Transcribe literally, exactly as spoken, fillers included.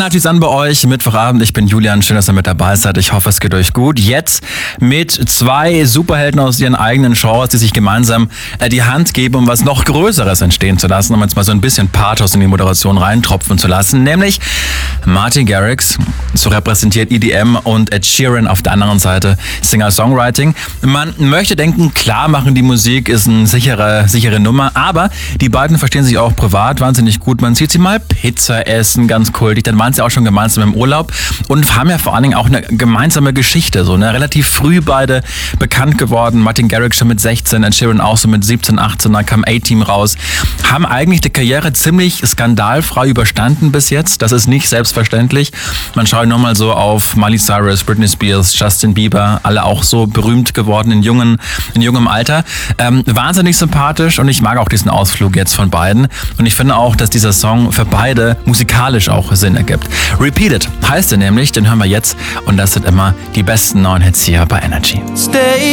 Energy Sun bei euch, Mittwochabend. Ich bin Julian, schön, dass ihr mit dabei seid. Ich hoffe, es geht euch gut. Jetzt mit zwei Superhelden aus ihren eigenen Genres, die sich gemeinsam äh, die Hand geben, um was noch Größeres entstehen zu lassen, um jetzt mal so ein bisschen Pathos in die Moderation reintropfen zu lassen. Nämlich Martin Garrix, so repräsentiert E D M, und Ed Sheeran auf der anderen Seite Singer-Songwriting. Man möchte denken, klar machen die Musik, ist eine sichere, sichere Nummer, aber die beiden verstehen sich auch privat wahnsinnig gut. Man sieht sie mal Pizza essen, ganz kultig, dann waren sie auch schon gemeinsam im Urlaub und haben ja vor allen Dingen auch eine gemeinsame Geschichte, so ne, relativ früh beide bekannt geworden. Martin Garrix schon mit sechzehn, Ed Sheeran auch so mit siebzehn, achtzehn, dann kam A-Team raus. Haben eigentlich die Karriere ziemlich skandalfrei überstanden bis jetzt. Das ist nicht selbstverständlich. Man schaut nur mal so auf Miley Cyrus, Britney Spears, Justin Bieber, alle auch so berühmt geworden in jungen, in jungem Alter. Ähm, wahnsinnig sympathisch, und ich mag auch diesen Ausflug jetzt von beiden. Und ich finde auch, dass dieser Song für beide musikalisch auch Sinn ergibt. Repeated heißt er nämlich, den hören wir jetzt, und das sind immer die besten neuen Hits hier bei Energy. Stay